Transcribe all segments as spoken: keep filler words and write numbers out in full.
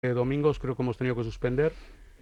domingos creo que hemos tenido que suspender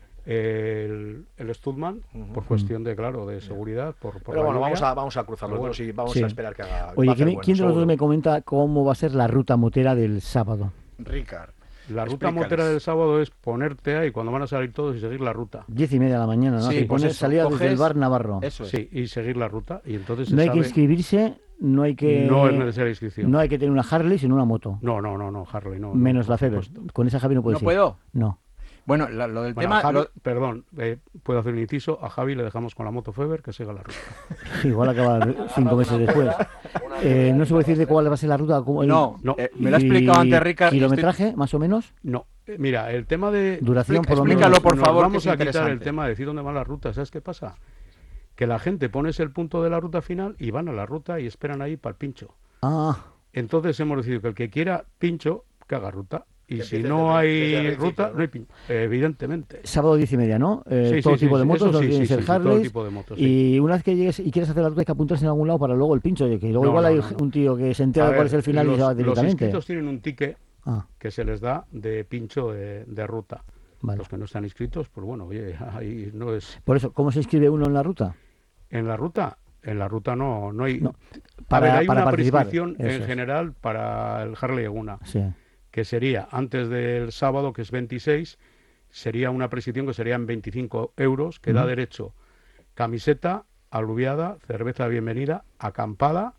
el, el Studman uh-huh. por cuestión de, claro, de seguridad. Por, por Pero bueno, vamos a, vamos a cruzar los dos y vamos sí. a esperar que haga. Oye, ¿quién, bueno, ¿quién de los dos me comenta cómo va a ser la ruta motera del sábado? Ricard. La ruta motera del sábado es ponerte ahí cuando van a salir todos y seguir la ruta. Diez y media de la mañana, ¿no? Sí, si pues pones eso, salida coges, desde el bar Navarro. Eso es. Sí, y seguir la ruta. Y entonces no hay sabe... que inscribirse, no hay que... No es necesaria inscripción. No hay que tener una Harley, sino una moto. No, no, no, no Harley, no. Menos no, la Feber. Con esa Javi no puedes ¿No ir. puedo? No. Bueno, lo, lo del bueno, tema... Javi, lo... Perdón, eh, puedo hacer un inciso. A Javi le dejamos con la moto Feber que siga la ruta. Igual acaba cinco meses después. Eh, no se puede decir de cuál va a ser la ruta. ¿Cómo el... No, no. Eh, me lo ha explicado antes Ricard. ¿Kilometraje, estoy... más o menos? No. Eh, mira, el tema de... Duración, Explica, por lo menos. Explícalo, por Nos favor, vamos que es a quitar interesante. el tema de decir dónde van las rutas. ¿Sabes qué pasa? Que la gente pones el punto de la ruta final y van a la ruta y esperan ahí para el pincho. Ah. Entonces hemos decidido que el que quiera pincho, que haga ruta. Y si no hay ruta, no hay pincho. Evidentemente. Sábado diez y media, ¿no? Eh, sí, todo sí, tipo sí, de motos, no sí, tienen que sí, ser sí, Harleys. todo tipo de motos, sí. Y una vez que llegues y quieres hacer la ruta hay que apuntarse en algún lado para luego el pincho. Que luego no, igual no, hay no, no. un tío que se entera de cuál es el final los, y se va directamente. Los inscritos tienen un ticket ah. que se les da de pincho de, de ruta. Vale. Los que no están inscritos, pues bueno, oye, ahí no es... Por eso, ¿cómo se inscribe uno en la ruta? En la ruta, en la ruta no, no hay... No, para, a ver, hay para una participar. prescripción en es. general para el Harley Eguna, sí. que sería antes del sábado, que es veintiséis, sería una prescripción que serían veinticinco euros, que uh-huh. da derecho camiseta, aluviada, cerveza de bienvenida, acampada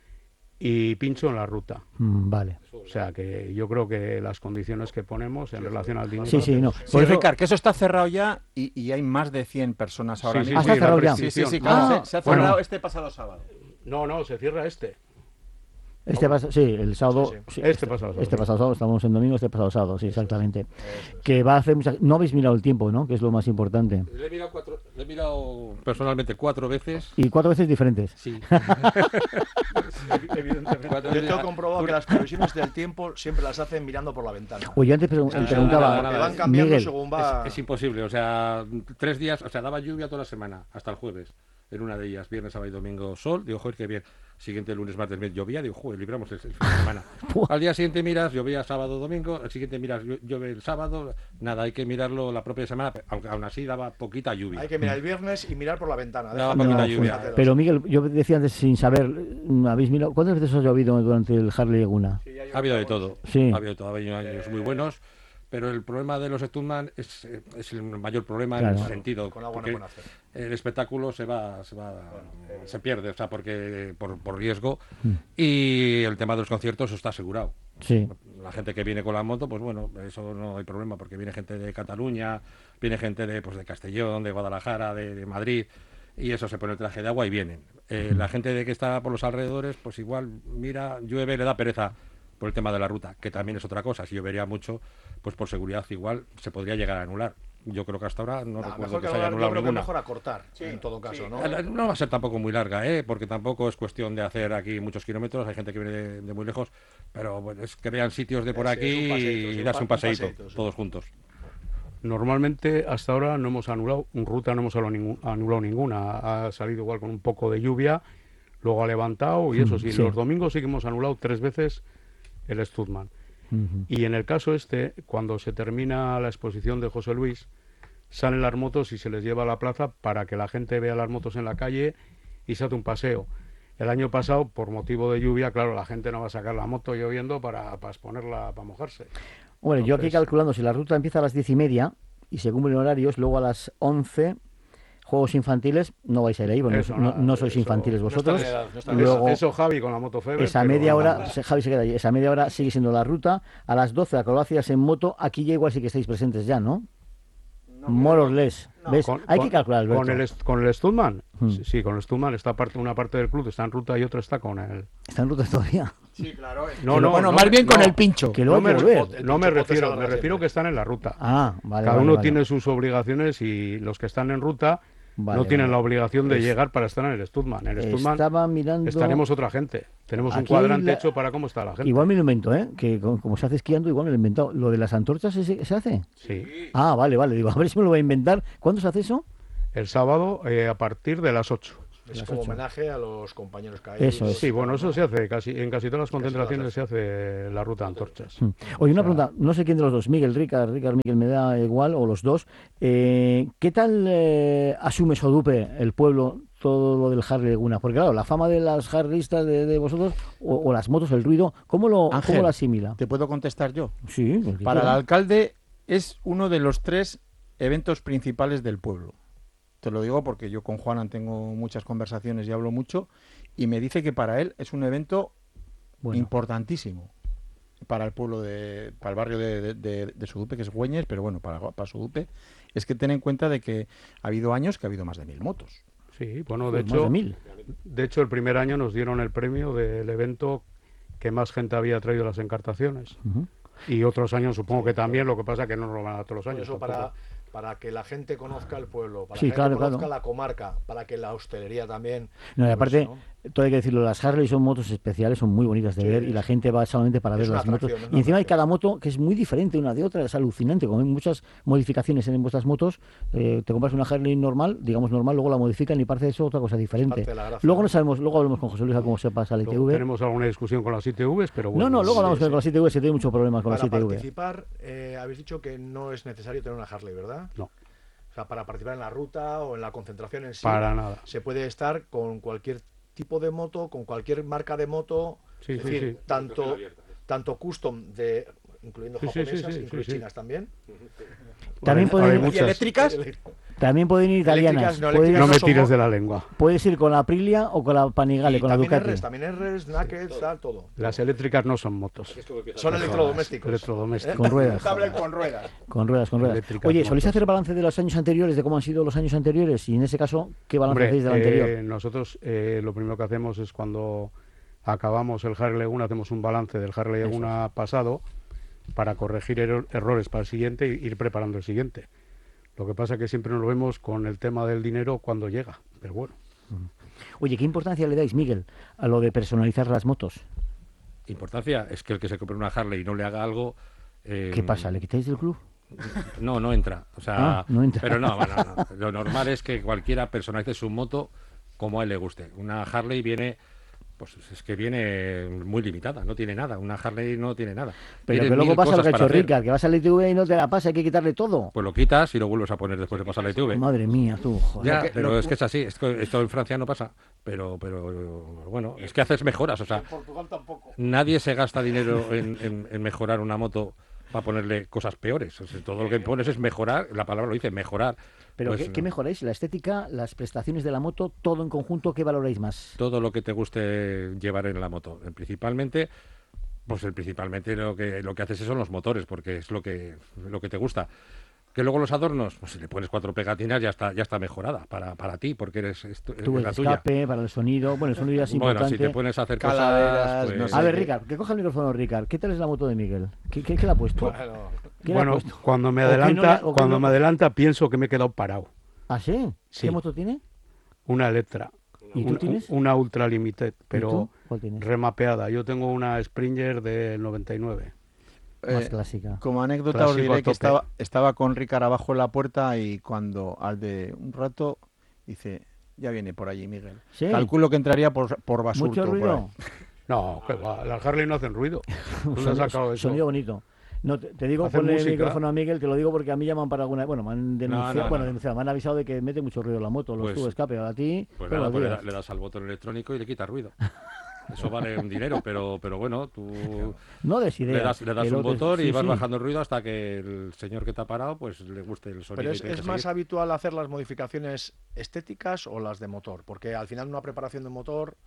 y pincho en la ruta. Mm, vale. O sea que yo creo que las condiciones que ponemos en relación al dinero... Sí, sí, no. Sí, eso... Ricard, que eso está cerrado ya y, y hay más de cien personas ahora sí, mismo. Sí, ¿Ah, sí, está cerrado ya? Sí, sí, sí, claro. Ah, se, se ha cerrado bueno. este pasado sábado. No, no, se cierra este. Este pasa, sí, el sábado. Sí, sí. Sí, este, este pasado sábado. Este pasado sábado, estamos en domingo, este pasado sábado, sí, exactamente. Que va a hacer muchas. No habéis mirado el tiempo, ¿no? Que es lo más importante. Le he mirado, cuatro, le he mirado personalmente cuatro veces. Y cuatro veces diferentes. Sí. Evidentemente. Yo tengo comprobado que las previsiones del tiempo siempre las hacen mirando por la ventana. Oye, antes pregun- O sea, preguntaba. nada, nada, van cambiando Miguel, según va. Es, es imposible, o sea, tres días, o sea, daba lluvia toda la semana, hasta el jueves. En una de ellas, viernes, sábado y domingo, sol. Digo, joder, qué bien. Siguiente lunes, martes, miércoles, llovía. Digo, joder, libramos el, el fin de semana. Al día siguiente miras, llovía sábado, domingo. Al siguiente miras, llueve el sábado. Nada, hay que mirarlo la propia semana, aunque aún así daba poquita lluvia. Hay que mirar el viernes y mirar por la ventana. Daba Déjame poquita no, lluvia. pues, pero Miguel, yo decía antes sin saber, ¿habéis mirado? ¿Cuántas veces os ha llovido durante el Harley Eguna? Sí, Ha habido de todo. Sí. Ha habido de todo. Ha habido años muy buenos. Pero el problema de los Studman es, es el mayor problema Claro. en ese sentido. Con agua no porque pueden hacer. el espectáculo se va, se va, se pierde, o sea, porque por, por riesgo. Mm. Y el tema de los conciertos está asegurado. Sí. La gente que viene con la moto, pues bueno, eso no hay problema, porque viene gente de Cataluña, viene gente de, pues, de Castellón, de Guadalajara, de, de Madrid, y eso se pone el traje de agua y vienen. Eh, la gente de que está por los alrededores, pues igual mira, llueve, le da pereza por el tema de la ruta, que también es otra cosa. Si llovería mucho, pues por seguridad igual se podría llegar a anular. Yo creo que hasta ahora no Nah, recuerdo que que se haya hablar, anulado yo creo que ninguna. mejor acortar, sí, en todo caso, Sí. ¿no? No va a ser tampoco muy larga, ¿eh? Porque tampoco es cuestión de hacer aquí muchos kilómetros. Hay gente que viene de, de muy lejos, pero bueno, es que vean sitios de por Sí, aquí es un paseíto, sí, y un darse pa- un paseíto, un paseíto, sí. todos juntos. Normalmente hasta ahora no hemos anulado, en ruta no hemos anulado, ningún, anulado ninguna. Ha salido igual con un poco de lluvia, luego ha levantado y eso sí, Sí. los domingos sí que hemos anulado tres veces el Studman. Uh-huh. Y en el caso este, cuando se termina la exposición de José Luis, salen las motos y se les lleva a la plaza para que la gente vea las motos en la calle y se hace un paseo. El año pasado, por motivo de lluvia, claro, la gente no va a sacar la moto lloviendo para, para exponerla, para mojarse. Bueno, yo aquí Entonces- calculando, si la ruta empieza a las diez y media y se cumplen horarios, luego a las once, juegos infantiles, no vais a ir ahí, bueno, Eso, no, nada, no sois eso infantiles no vosotros. está en edad, no está en Luego, Eso Javi con la moto Feber. esa pero media no- hora, se- Javi se queda ahí, esa media hora sigue siendo la ruta. A las doce, acrobacias en moto, aquí ya igual sí que estáis presentes ya, ¿no? More or less. ¿Ves? Con- Hay con- que calcular, Alberto. Con el, est- con el Studman, Hmm. sí, sí, con el Studman está parte, una parte del club está en ruta y otra está con el... Está en ruta todavía. Sí, claro. No, no, bueno, no, más bien con no. el pincho. Que No luego me, hay que volver. el no me pincho refiero, pote me salga refiero siempre. que están en la ruta. Ah, vale. Cada vale, uno vale. tiene sus obligaciones y los que están en ruta Vale, no tienen vale. la obligación de Es- llegar para estar en el Studman. En el Studman Estaba mirando. estaremos otra gente. Tenemos un Aquí cuadrante la- hecho para cómo está la gente. Igual me lo invento, ¿eh? Que co- como se hace esquiando, igual me lo he inventado. ¿Lo de las antorchas se, se hace? Sí. Ah, vale, vale. Digo, a ver si me lo voy a inventar. ¿Cuándo se hace eso? El sábado eh, a partir de las ocho. Es las como ocho. homenaje a los compañeros caídos. Eso es. Sí, bueno, eso se hace casi en casi todas las Casi concentraciones todas se hace la ruta de antorchas. Mm. Oye, una O sea, pregunta, no sé quién de los dos, Miguel, Ricard, Ricard, Miguel, me da igual, o los dos. Eh, ¿qué tal eh, asume Sodupe, el pueblo, todo lo del Harley Laguna? Porque claro, la fama de las harleystas de, de vosotros, o, o las motos, el ruido, ¿cómo lo, Ángel, ¿cómo lo asimila? ¿Te puedo contestar yo? Sí, el que Para el quiera. alcalde es uno de los tres eventos principales del pueblo. Te lo digo porque yo con Juanan tengo muchas conversaciones y hablo mucho, y me dice que para él es un evento Bueno. importantísimo para el pueblo de, para el barrio de, de, de, de Sodupe, que es Güeñes, pero bueno, para, para Sodupe, es que ten en cuenta de que ha habido años que ha habido más de mil motos. sí, bueno, de Pues más hecho, de mil. de hecho el primer año nos dieron el premio del evento que más gente había traído a las encartaciones. Ujú. Y otros años supongo que también, lo que pasa que no nos lo van a dar todos los Por años. eso, tampoco. para, para que la gente conozca el pueblo, para Sí, que la claro, gente conozca claro. la comarca, para que la hostelería también. No, y pues, aparte, ¿no? todo hay que decirlo, las Harley son motos especiales, son muy bonitas de Sí, ver y la gente va solamente para es ver una las motos. atracción, es Y una encima hay atracción. cada moto que es muy diferente una de otra, es alucinante. Como hay muchas modificaciones en vuestras motos, eh, te compras una Harley normal, digamos normal, luego la modifican y parece eso otra cosa diferente. parte de la gracia, Luego ¿no? no sabemos, luego hablamos con José Luis a cómo se pasa la I T Luego V. tenemos alguna discusión con las I T Vs, pero bueno. No, no, luego hablamos Sí, con las I T V, se tiene mucho problema con las Para I T V. participar, eh, habéis dicho que no es necesario tener una Harley, ¿verdad? No. O sea, para participar en la ruta o en la concentración en sí, Para nada. se puede estar con cualquier tipo de moto, con cualquier marca de moto, Sí, es sí, decir, sí. tanto, tanto custom de incluyendo Sí, sí, sí, japonesas, sí, incluye sí, sí. chinas también. También Ahora hay pueden, ¿Y muchas. eléctricas? también pueden ir italianas. Eléctricas, no, Puedes, eléctricas No me son tires mo- de la lengua. puedes ir con la Aprilia o con la Panigale, Y con la también Ducati. R's, también R's, nakeds, tal, todo. Las eléctricas no son motos. Son electrodomésticos. Electrodomésticos. Con ruedas. Tablet con ruedas. Con ruedas, con ruedas. Eléctricas, Oye, motos. ¿soléis hacer balance de los años anteriores, de cómo han sido los años anteriores? Y en ese caso, ¿qué balance Hombre, hacéis del eh, anterior? nosotros eh, lo primero que hacemos es cuando acabamos el Harley Laguna, hacemos un balance del Harley Laguna pasado para corregir erro- errores para el siguiente e ir preparando el siguiente. Lo que pasa es que siempre nos vemos con el tema del dinero cuando llega, pero bueno. Oye, ¿qué importancia le dais, Miguel, a lo de personalizar las motos? Importancia es que el que se compre una Harley y no le haga algo... eh, ¿Qué pasa? ¿Le quitáis del club? No, no entra. O sea, Ah, no entra. Pero no, bueno, no. Lo normal es que cualquiera personalice su moto como a él le guste. Una Harley viene, pues es que viene muy limitada, no tiene nada. Una Harley no tiene nada. Pero Tienes que luego mil pasa lo cosas que ha para hecho hacer. Ricard, que vas al I T V y no te la pasa, hay que quitarle todo. Pues lo quitas y lo vuelves a poner después de pasar la I T V. Madre mía, tú, joder. Ya, Lo que- pero lo- es que es así. Esto, esto en Francia no pasa. Pero, pero bueno, es que haces mejoras. O sea, Portugal tampoco. nadie se gasta dinero en, en- en mejorar una moto para ponerle cosas peores. O sea, todo lo que pones es mejorar. La palabra lo dice, mejorar. Pero Pues, ¿qué, qué mejoráis? ¿La estética, las prestaciones de la moto, todo en conjunto? ¿Qué valoráis más? todo lo que te guste llevar en la moto. Eh, Principalmente, pues el principalmente lo que lo que haces son los motores, porque es lo que lo que te gusta. Que luego los adornos, pues si le pones cuatro pegatinas ya está ya está mejorada para, para ti, porque eres esto, es Tuvo el la tuya. escape, para el sonido. Bueno, el sonido ya es Bueno, importante. si te pones a hacer Calaveras, cosas, no pues, sé. A ver, que- Ricard, que coja el micrófono, Ricard. ¿Qué tal es la moto de Miguel? ¿Qué, qué, qué le ha puesto? Bueno, ¿Qué le ha Bueno, puesto? cuando me ¿O que no adelanta, le- o que cuando no- me adelanta pienso que me he quedado parado. ¿Ah, sí? Sí. ¿Qué moto tiene? Una Electra. ¿Y tú Una- tienes? Una Ultra Limited, ¿Y pero tú? ¿Cuál tienes? remapeada. Yo tengo una Springer del noventa y nueve. Más Eh, clásica. Como anécdota os Clásico diré a que tope. estaba, estaba con Ricard abajo en la puerta y cuando al de un rato dice, ya viene por allí Miguel. ¿Sí? Calculo que entraría por, por basurto. ¿Mucho por ahí. ruido? No, que va, las Harley no hacen ruido. ¿Dónde has Sonido, sacado eso? sonido bonito. No, te, te digo, Hacer ponle el música. micrófono a Miguel, que lo digo porque a mí llaman para alguna... Bueno, me han denunciado, no, bueno, no. denunciado, me han avisado de que mete mucho ruido la moto, los Pues- tubos de escape. A ti, pues todos nada, los pues le, días. da- le das al botón electrónico y le quita ruido. Eso vale un dinero, pero pero bueno, tú No des le ideas. das, le das que un luego te- botón y sí, vas sí. bajando el ruido hasta que el señor que te ha parado pues le guste el sonido. pero y es, te deje es más seguir. habitual hacer las modificaciones estéticas o las de motor, porque al final una preparación de motor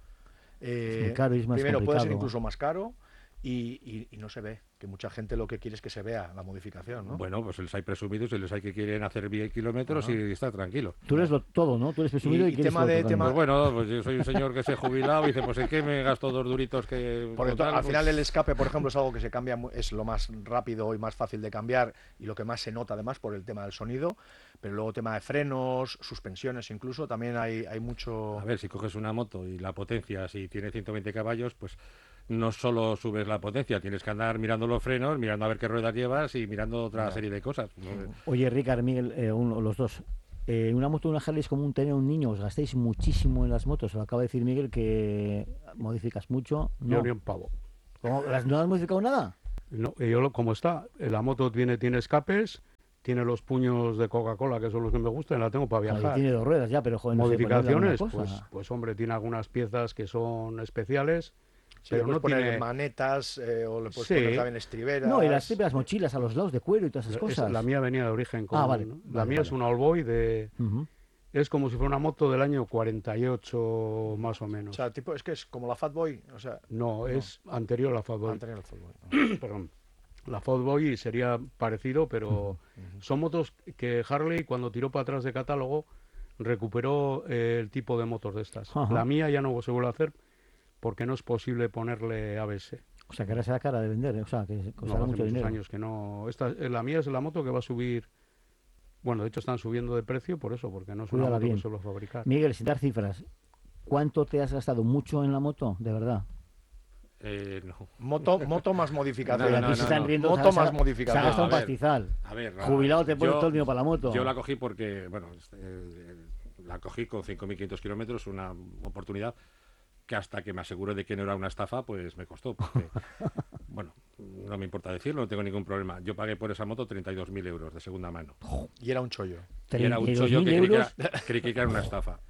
eh, muy caro y es más primero puede ser complicado. incluso más caro y, y- y no se ve, que mucha gente lo que quiere es que se vea la modificación, ¿no? Bueno, pues les hay presumidos y les hay que quieren hacer diez kilómetros Ajá. y está tranquilo. Tú eres lo, todo, ¿no? Tú eres presumido y, Y- y quieres tema todo de- total. tema- Pues bueno, pues yo soy un señor que se ha jubilado y dice, pues ¿en qué me gasto dos duritos que... Porque total, al pues, final el escape, por ejemplo, es algo que se cambia, mu- es lo más rápido y más fácil de cambiar y lo que más se nota además por el tema del sonido, pero luego tema de frenos, suspensiones incluso, también hay, hay mucho... A ver, si coges una moto y la potencia, si tiene ciento veinte caballos, pues no solo subes la potencia, tienes que andar mirando los frenos, mirando a ver qué ruedas llevas y mirando otra Ya. serie de cosas. Oye, Ricard, Miguel, eh, uno, los dos. Eh, una moto, una Harley es como un tener un niño, os gastáis muchísimo en las motos. Lo acaba de decir Miguel que modificas mucho. Yo No, ni un pavo. ¿Cómo? ¿Las- ¿No has modificado nada? No, y yo lo- como está, eh, la moto tiene, tiene escapes, tiene los puños de Coca-Cola, que son los que me gustan, y la tengo para Ahí viajar. tiene dos ruedas ya, pero joder, no sé, ponerle Modificaciones, alguna pues, cosa. pues hombre, tiene algunas piezas que son especiales, Sí, le pero puedes no poner tiene... manetas eh, o le puedes Sí. poner también estriberas. No, y las típicas mochilas a los lados de cuero y todas esas es- cosas. la mía venía de origen con... Ah, vale, ¿no? La vale, mía es vale. una Allboy de... Ujú. Es como si fuera una moto del año cuarenta y ocho, más o O menos. sea, tipo, es que es como la Fatboy, o sea, No, es anterior a la Fatboy. anterior al Fatboy. ¿no? Perdón. La Fatboy sería parecido, pero son motos que Harley, cuando tiró para atrás de catálogo, recuperó eh, el tipo de motos de estas. Ajá. La mía ya no se vuelve a hacer porque no es posible ponerle A B S. O sea, que ahora será cara de vender, ¿eh? O sea, que No, costará hace mucho muchos dinero. años que no. Esta, eh, la mía es la moto que va a subir. Bueno, de hecho están subiendo de precio por eso, porque no es una Cuídala moto bien. que suelo fabricar. Miguel, sin dar cifras, ¿cuánto te has gastado? ¿Mucho en la moto? De verdad. Eh, no. Moto, moto más modificación. No, no, Aquí se no, están no. riendo, Moto se ha- más se ha- modificación. Se ha gastado un A ver. pastizal. A ver, la- Jubilado te pones yo- todo el dinero para la moto. Yo la cogí porque, bueno, este, eh, la cogí con cinco mil quinientos kilómetros, una oportunidad que hasta que me aseguré de que no era una estafa, pues me costó. Porque, bueno, no me importa decirlo, no tengo ningún problema. Yo pagué por esa moto treinta y dos mil euros de segunda mano. Y era un chollo. Y era un treinta y dos chollo que mil creí que, euros. era, creí que era una estafa.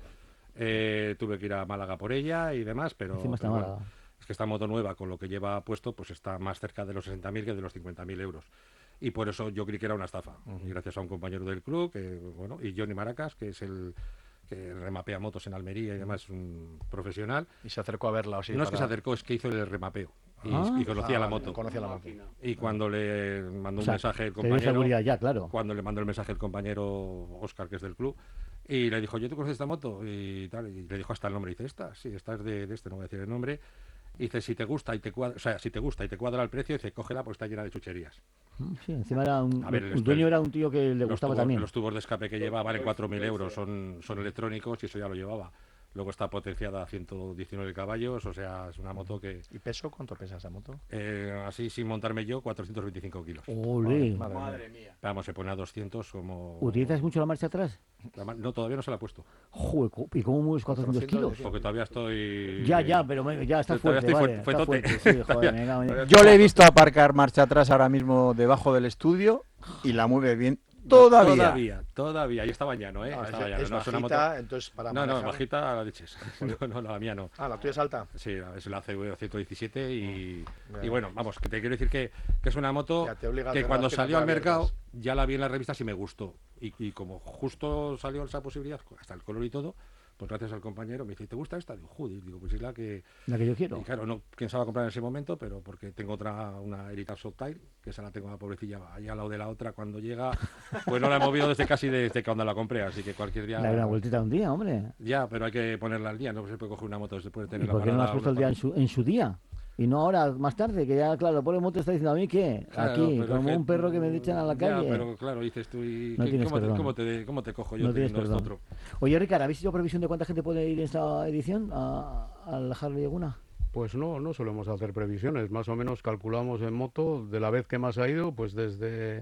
Eh, tuve que ir a Málaga por ella y demás, pero, Encima está pero bueno, Málaga. es que esta moto nueva, con lo que lleva puesto, pues está más cerca de los sesenta mil que de los cincuenta mil euros. Y por eso yo creí que era una estafa. Y gracias a un compañero del club, que, bueno, y Johnny Maracas, que es el que remapea motos en Almería y demás, es un profesional. Y se acercó a verla. O sí, no es que se para- acercó, es que hizo el remapeo. Y, Ah. y conocía Ah, la vale, moto. Conocía la moto. Y cuando le mandó O un sea, mensaje el te dio compañero, seguridad ya, claro. cuando le mandó el mensaje el compañero Oscar, que es del club, y le dijo, ¿yo tú conoces esta moto? Y tal, y le dijo hasta el nombre, y dice, esta, sí, esta es de, de este, no voy a decir el nombre. Y dice, si te gusta y te cuadra, o sea, si te gusta y te cuadra el precio, dice, cógela, pues está llena de chucherías. Mm, Sí, encima era un, A ver, el el dueño espe- era un tío que le Los gustaba tubos, también. los tubos de escape que lleva valen cuatro mil euros, son, son electrónicos y eso ya lo llevaba. Luego está potenciada a ciento diecinueve caballos, o sea, es una moto que, ¿Y peso? ¿Cuánto pesa esa moto? eh, así sin montarme yo, cuatrocientos veinticinco kilos. Ole. Madre mía. Vamos, se pone a doscientos como... ¿Utilizas mucho la marcha atrás? La ma- No, todavía no se la he puesto, Joder, co- ¿y cómo mueves cuatrocientos kilos? porque todavía estoy... Ya, ya, pero me- ya está Todavía fuerte, estoy vale. fuerte- Está fuertote. fuerte, sí, joder, me cago en- Yo le he visto aparcar marcha atrás ahora mismo debajo del estudio y la mueve bien. Todavía. Todavía, todavía. Y está bañano, ¿eh? No, Está es, bañano, es no es una bajita, moto... entonces para No, no, manejar- bajita a la leches. No, no, la mía no. Ah, la tuya es alta. Sí, es la C V ciento diecisiete y, Ya. y bueno, vamos, que te quiero decir que, que es una moto Ya te obliga a que tener cuando las piernas salió al muy mercado abiertas. ya la vi en las revistas y me gustó. Y, y como justo salió esa posibilidad, hasta el color y todo, pues gracias al compañero me dice, ¿te gusta esta? Digo, joder, digo, pues es la que... La que yo quiero. Y claro, no pensaba comprar en ese momento, pero porque tengo otra, una Heritage Subtile, que esa la tengo la pobrecilla ahí al lado de la otra cuando llega, pues no la he movido desde casi desde cuando la compré, así que cualquier día... Dale una vueltita un día, hombre. Ya, pero hay que ponerla al día, no se puede coger una moto después de ¿Y tener por qué no la has parada puesto el una- día en su, en su día? Y no ahora, más tarde, que ya, claro, el pobre moto está diciendo a mí que Claro, aquí, pero es como que- un perro que me echan a la Ya, calle. pero claro, dices tú, ¿y No qué- tienes cómo, te, perdón. cómo, te, cómo te cojo yo No tienes teniendo esto perdón. otro? Oye, Ricardo, ¿habéis hecho previsión de cuánta gente puede ir en esta edición a, al Harley Laguna? Pues no, no solemos hacer previsiones. Más o menos calculamos en moto, de la vez que más ha ido, pues desde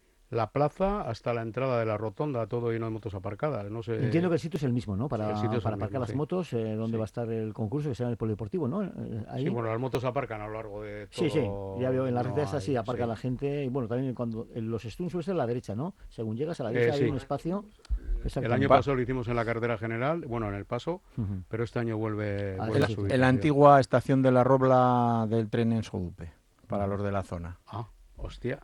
la plaza hasta la entrada de la rotonda, todo lleno de motos aparcadas. No sé. Entiendo que el sitio es el mismo, ¿no? Para, Sí, el sitio es para el aparcar mismo, las sí. motos, eh, donde Sí. va a estar el concurso, que será en el polideportivo, ¿no? Eh, Ahí. Sí, bueno, las motos aparcan a lo largo de todo. Sí, sí, ya veo en las no redes así, hay- aparca sí. la gente. Y bueno, también cuando en los stuns suele ser a la derecha, ¿no? Según llegas a la derecha Eh, hay sí. un espacio. El Exactamente. año pasado lo hicimos en la carretera general, bueno, en el paso, Ujú. pero este año vuelve, Ah, vuelve sí, a sí. subir. En la también. antigua estación de la Robla del tren en Sodupe, para los de la zona. Ah, hostia.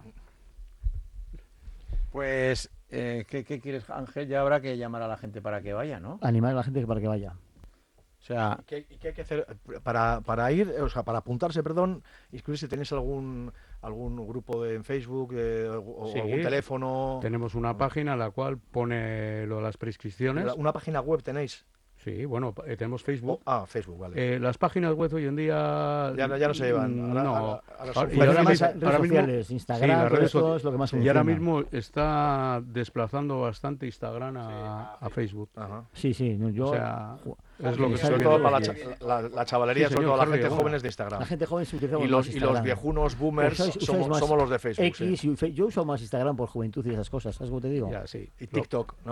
Pues, eh, ¿qué, qué quieres, Ángel? Ya habrá que llamar a la gente para que vaya, ¿no? Animar a la gente para que vaya. O sea, ¿Y qué, y qué hay que hacer para, para ir, o sea, para apuntarse, perdón, inscribirse? ¿Tenéis algún algún grupo de, en Facebook eh, o, o Sí. algún teléfono? Tenemos una página en la cual pone lo de las prescripciones. ¿Una página web tenéis? Sí, bueno, eh, tenemos Oh, Facebook. ah, Facebook, vale. Eh, las páginas web hoy en día... Ya no- ya no se llevan. mm, Ahora- no. ahora- ahora son Ahora- y Pues ahora además, mismo- redes ahora mismo- sociales, Instagram, sí, las todo redes esto so- es lo que más Y ahora funciona. mismo está desplazando bastante Instagram a, a Facebook. Ajá. Sí, sí, no, yo... O sea, ju- es lo que Exacto. Sobre se todo viene para la, los cha- días. la, la chavalería, Sí, sobre todo señor, la Harley, gente bueno. jóvenes de Instagram. la gente joven se utiliza Y más los, y los Instagram. viejunos boomers Usáis- usáis somos, más somos los de Facebook. X, sí. y fe- yo uso más Instagram por juventud y esas cosas, ¿sabes cómo te digo? Ya, sí. Y Lo- TikTok, ¿no?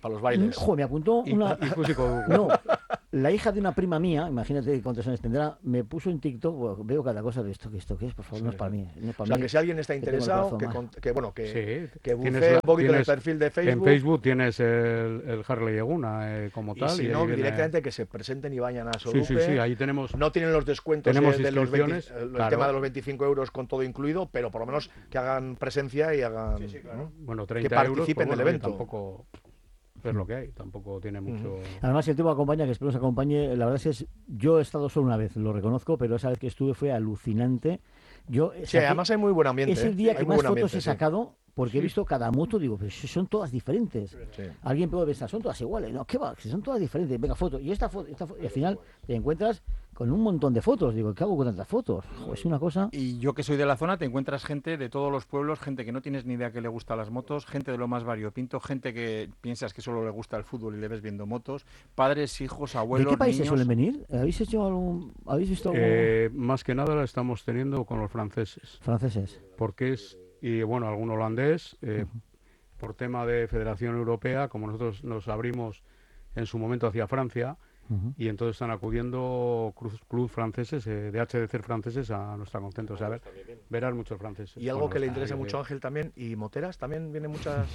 Para los bailes. Joder, me apuntó Y, una... y físico, No, la hija de una prima mía, imagínate cuántos años tendrá, me puso en TikTok, bueno, veo cada cosa de esto, que esto, que es, por favor, no es para mí. No es para O sea, mí, que si alguien está que tengo el interesado, corazón que, mal. con- que, bueno, que, sí, que tienes bucee la- un poquito en el tienes- perfil de en Facebook. Facebook tienes el, el Harley Eguna eh, como Y tal. si y no, ahí viene- directamente que se presenten y vayan a Sí, Sodupe. sí, sí, ahí tenemos... No tienen los descuentos Tenemos eh, de los veinte, inscripciones, el claro. tema de los veinticinco euros con todo incluido, pero por lo menos que hagan presencia y hagan ¿no? Bueno, treinta que euros, participen pues, del bueno, oye, evento. tampoco es lo que hay, tampoco tiene mucho... Además, el tema acompaña, que espero nos acompañe, la verdad es que es- yo he estado solo una vez, lo reconozco, pero esa vez que estuve fue alucinante. Yo Sí, saqué- además hay muy buen ambiente. es el ¿eh? día Hay que muy más buen fotos ambiente, he sí. sacado, porque he visto cada moto, digo, pero si son todas diferentes. Sí. Alguien puede pensar, son todas iguales, no, ¿qué va? Si son todas diferentes, venga, foto, y esta foto, esta foto, y al final te encuentras con un montón de fotos, digo, ¿qué hago con tantas fotos? Jo, es una cosa... Y yo que soy de la zona, te encuentras gente de todos los pueblos, gente que no tienes ni idea que le gusta las motos, gente de lo más variopinto, gente que piensas que solo le gusta el fútbol y le ves viendo motos, padres, hijos, abuelos, ¿De qué países niños. suelen venir? ¿Habéis hecho algún, habéis visto algo? Eh, más que nada la estamos teniendo con los franceses, Franceses. porque es, y bueno, algún holandés, eh, por tema de Federación Europea, como nosotros nos abrimos en su momento hacia Francia, Ujú. y entonces están acudiendo clubes club franceses, eh, de H D C franceses, a no estar contentos. O sea, ver, verán muchos franceses. Y algo Bueno, que le está interesa ahí, mucho a eh, Ángel también, y moteras, también vienen muchas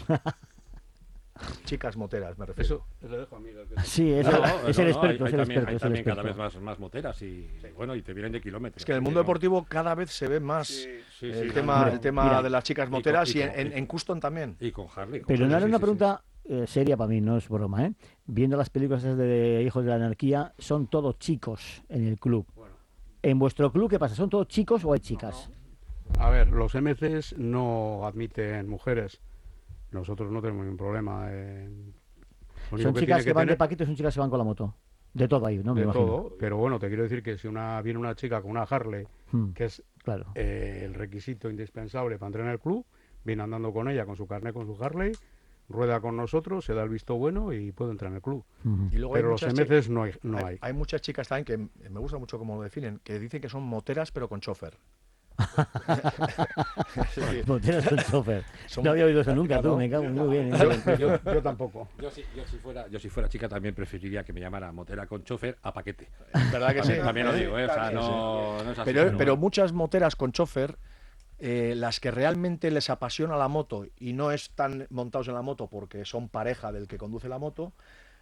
chicas moteras, me refiero. Eso le dejo a Miguel. que- Sí, es, No, el- no, es el no, experto, hay, es hay el también, experto, hay es el también cada experto. vez más, más moteras y, bueno, y te vienen de kilómetros. Es que en el mundo ¿no? deportivo cada vez se ve más Sí, el, sí, tema, no, el tema mira, de las chicas y con- moteras y y, en, con- en, en Custom también. Y con Harley. con Pero no Harley, era sí, una sí, pregunta eh, seria para mí, no es broma, ¿eh? Viendo las películas esas de Hijos de la Anarquía, son todos chicos en el club. Bueno. ¿En vuestro club qué pasa? ¿Son todos chicos o hay chicas? A ver, los M Cs no admiten mujeres. Nosotros no tenemos ningún problema. en- lo único Son que chicas tiene que van de tener- paquete, son chicas que van con la moto. De todo ahí, ¿no? Me de imagino. todo, pero bueno, te quiero decir que si una viene una chica con una Harley, Hmm, que es claro. eh, el requisito indispensable para entrar en el club, viene andando con ella, con su carnet, con su Harley, rueda con nosotros, se da el visto bueno y puede entrar en el club. Ujú. Y luego hay Pero los muchas M chi- Cs no hay. No hay, hay. hay muchas chicas también que me gusta mucho cómo lo definen, que dicen que son moteras pero con chofer. Sí, sí. Moteras con chofer. Son- No había oído eso nunca, tú, Claro. me cago muy bien. ¿eh? Yo, yo- yo tampoco. Yo si, yo, si fuera, yo si fuera chica también preferiría que me llamara motera con chofer a paquete. ¿Verdad que sí? También, también lo digo, ¿eh? O sea, Claro que sí. no, no es así. Pero, pero bueno. muchas moteras con chofer, eh, las que realmente les apasiona la moto y no están montados en la moto porque son pareja del que conduce la moto,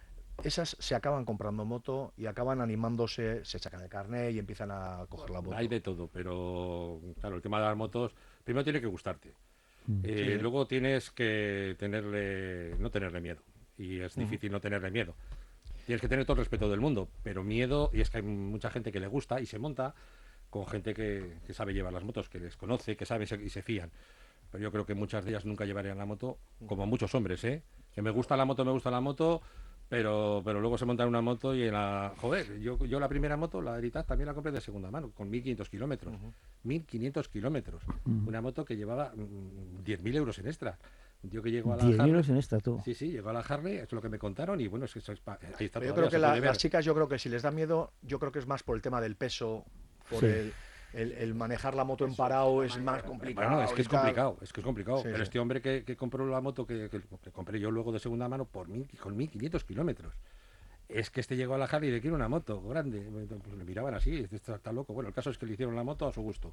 esas se acaban comprando moto y acaban animándose, se sacan el carnet y empiezan a coger la moto. Hay de todo, pero claro, el tema de las motos, primero tiene que gustarte. Mm. Eh, Sí. Luego tienes que tenerle, no tenerle miedo. Y es difícil no tenerle miedo. Tienes que tener todo el respeto del mundo, pero miedo, y es que hay mucha gente que le gusta y se monta con gente que, que sabe llevar las motos, que les conoce, que sabe y se fían. Pero yo creo que muchas de ellas nunca llevarían la moto, como muchos hombres, ¿eh? Que me gusta la moto, me gusta la moto, pero pero luego se montan en una moto y en la... Joder, yo, yo la primera moto, la Heritage, también la compré de segunda mano, con mil quinientos kilómetros. mil quinientos kilómetros. Una moto que llevaba mm, diez mil euros en extra. Yo que llego a la diez mil Harley... euros en esta, tú. Sí, sí, llegó a la Harley, eso es lo que me contaron y bueno, es que eso es pa- ahí está Pero yo todavía, creo que se la- puede ver. las chicas, yo creo que si les da miedo, yo creo que es más por el tema del peso, por Sí. el, el- el manejar la moto en parado es más complicado. Bueno, es que y es tal. complicado, es que es complicado. Sí, pero sí. este hombre que, que compró la moto que, que- que compré yo luego de segunda mano por mil, con mil quinientos kilómetros. Es que este llegó a la Harley y le quiere una moto grande. Pues le miraban así, este está, está loco. Bueno, el caso es que le hicieron la moto a su gusto.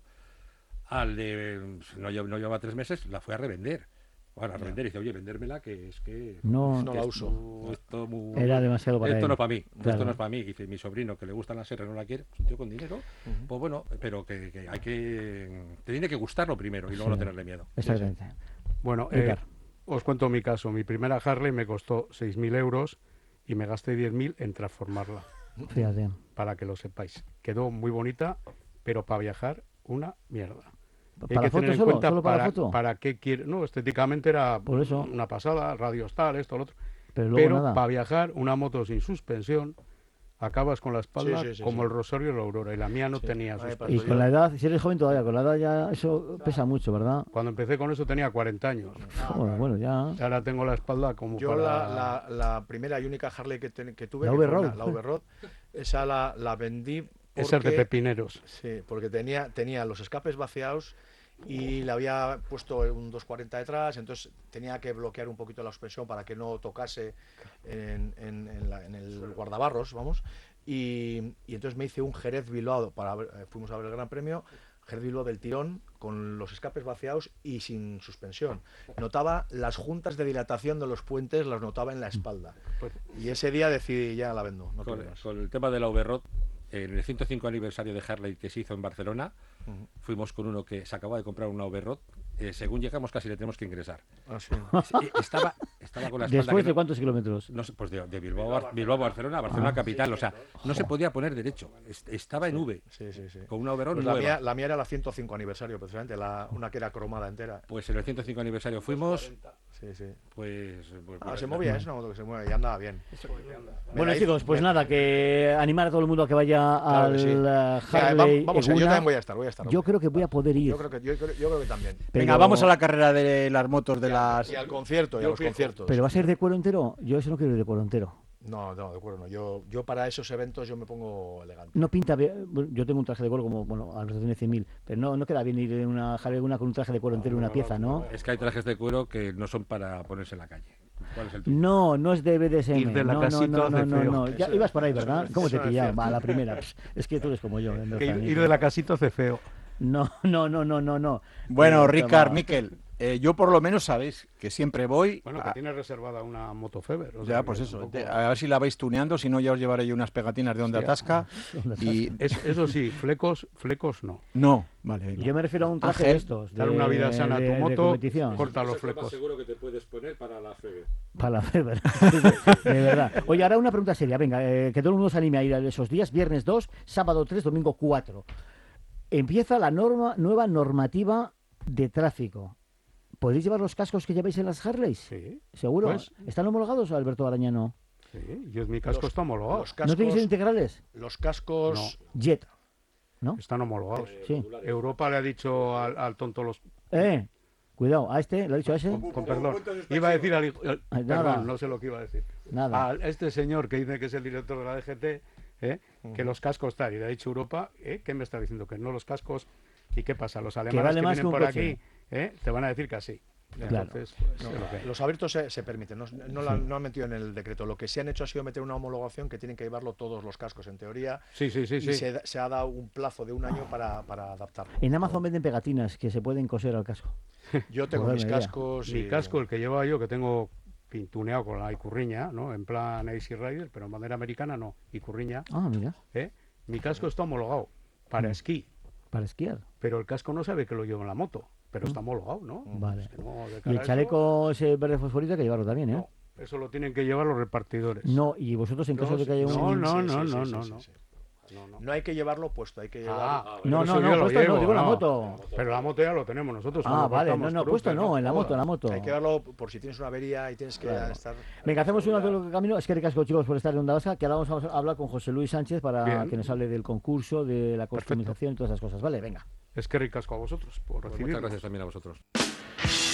Al de no, lle- no llevaba tres meses, la fue a revender. Bueno, a revender y dice, oye, vendérmela, que es que No, No que la esto- uso. esto muy- era demasiado para esto él. no es para mí, Claro. esto no es para mí. Dice, mi sobrino que le gustan las R no la quiere, pues un tío con dinero, pues bueno, pero que, que hay que... Te tiene que gustarlo primero y luego no Sí. tenerle miedo. Exactamente. Bueno, eh, Edgar. os cuento mi caso. Mi primera Harley me costó seis mil euros y me gasté diez mil en transformarla, Fíjate. para que lo sepáis. Quedó muy bonita, pero para viajar, una mierda. Y hay ¿Para que foto tener en solo? cuenta ¿Solo para para, foto? para qué quiere. No, estéticamente era Por eso. una pasada, radios tal, esto, lo otro. Pero luego Pero nada. para viajar, una moto sin suspensión, acabas con la espalda Sí, sí, sí, como sí. el Rosario y la Aurora. Y la mía no Sí. tenía Ahí suspensión. pasa. Y Pues con yo- la edad, si eres joven todavía, con la edad ya eso pesa mucho, ¿verdad? Cuando empecé con eso tenía cuarenta años. Joder, bueno, ya. Ahora tengo la espalda como Yo para... la, la, la primera y única Harley que, ten- que tuve, La que fue V-Road. una- la V-Road, esa la, la vendí Esa es de porque, pepineros. sí, porque tenía, tenía los escapes vaciados y le había puesto un doscientos cuarenta detrás, entonces tenía que bloquear un poquito la suspensión para que no tocase en, en, en, la, en el guardabarros, vamos, y, y entonces me hice un Jerez Bilbao, para ver, fuimos a ver el Gran Premio, Jerez Bilbao del tirón, con los escapes vaciados y sin suspensión. Notaba las juntas de dilatación de los puentes, las notaba en la espalda. Y ese día decidí, ya la vendo. No con, más. con el tema de la Overroad, en el ciento cinco aniversario de Harley que se hizo en Barcelona, uh-huh. fuimos con uno que se acababa de comprar una Overroad. Eh, según llegamos casi le tenemos que ingresar. Ah, sí. estaba, estaba con la espalda. ¿Después de no, cuántos kilómetros? No sé, pues de, de Bilbao, a Bilbao a Barcelona, Barcelona ah, capital. O sea, no se podía poner derecho. Estaba en V. Sí, sí, sí. Con una Overroad pues nueva. La mía, la mía era la ciento cinco aniversario, precisamente, la, una que era cromada entera. Pues en el ciento cinco aniversario fuimos. Sí, sí. Pues, pues ah, se movía, es una moto que se mueve y andaba bien. Bueno, ahí, chicos, pues me... nada, que animar a todo el mundo a que vaya claro al sí. Harley. Va, vamos, yo también voy a estar, voy a estar. Yo creo que voy a poder ir. Yo creo que, yo, yo, yo creo que también. Pero... Venga, vamos a la carrera de las motos de y las... Y al concierto, y a los conciertos. ¿Pero va a ser de cuero entero? Yo eso no quiero ir de cuero entero. No, no, de cuero no. Yo, yo para esos eventos yo me pongo elegante. No pinta bien. Yo tengo un traje de cuero como, bueno, al de cien mil, pero no, no queda bien ir en una Harley una con un traje de cuero entero y una pieza, ¿no? Es que hay trajes de cuero que no son para ponerse en la calle. ¿Cuál es el tuyo? No, no es de B D S M. Ir de la no, casita no, no, no, no, no. Ya eso, ibas por ahí, ¿verdad? Eso, ¿Cómo eso te pillaba? Va, a la primera. Es que tú eres como yo. Que ir, ir de la casita hace feo. No, no, no, no, no, no. Bueno, eh, Ricard, Miquel, eh, yo por lo menos sabéis que siempre voy... Bueno, que a... tienes reservada una moto Feber. O sea, ya, pues eso. Poco... A ver si la vais tuneando, si no ya os llevaré yo unas pegatinas de donde atasca. Y es, eso sí, flecos, flecos no. No, vale. Venga. Yo me refiero a un traje Ángel, de estos. De, dar una vida sana a tu moto, corta los flecos. Seguro que te puedes poner para la Feber. Para la Feber, de verdad. Oye, ahora una pregunta seria. Venga, eh, que todo el mundo se anime a ir a esos días. Viernes dos, sábado tres, domingo cuatro. Empieza la norma, nueva normativa de tráfico. ¿Podéis llevar los cascos que lleváis en las Harleys? Sí. ¿Seguro? Pues, ¿Están homologados, Alberto Arañano? Sí, yo, mi casco los, está homologado. Los cascos, ¿No tienen que ser integrales? Los cascos... No. Jet, ¿no? Están homologados. Eh, sí. Europa le ha dicho al, al tonto los... Eh, cuidado, ¿a este? ¿Le ha dicho a ese? Con, con perdón. Iba a decir al hijo... Al, perdón, no sé lo que iba a decir. Nada. A este señor que dice que es el director de la D G T, ¿eh? uh-huh. que los cascos tal, y le ha dicho Europa, ¿eh? ¿Qué me está diciendo? Que no los cascos... ¿Y qué pasa? Los alemanes vale que más vienen que por coche. aquí ¿eh? te van a decir que así. Claro. Entonces, pues, no, okay. Los abiertos se, se permiten, no, no, la, no han metido en el decreto. Lo que sí han hecho ha sido meter una homologación que tienen que llevarlo todos los cascos, en teoría. Sí, sí, sí. Y sí. Se, se ha dado un plazo de un año para, para adaptarlo. En Amazon venden pegatinas que se pueden coser al casco. Yo tengo mis cascos. Mi y... casco, el que llevaba yo, que tengo pintuneado con la icurriña, ¿no? En plan Easy Rider, pero en bandera americana no, icurriña. Ah, mira. ¿eh? Mi casco está homologado para mm. esquí. Para esquiar. Pero el casco no sabe que lo llevo en la moto, pero mm. está homologado, ¿no? Vale. Es que no, y el chaleco eso... ese verde fosforito hay que llevarlo también, ¿eh? No, eso lo tienen que llevar los repartidores. No, y vosotros en caso no, de que haya no, un... No, no, sí, no, sí, no, sí, no, sí, no. sí. No, no. no hay que llevarlo puesto, hay que llevarlo. Ah, no, no, no, puesto no, digo la moto. Pero la moto ya lo tenemos nosotros. Ah, vale, no, no, puesto no, en la moto, en la moto. Hay que llevarlo por si tienes una avería y tienes que claro. estar. Venga, hacemos un otro camino. Es que ricasco, chicos, por estar en Onda Vasca, que ahora vamos a hablar con José Luis Sánchez para Bien. que nos hable del concurso, de la customización y todas esas cosas. Vale, venga. Es que ricasco a vosotros por pues recibirnos. Muchas gracias también a vosotros.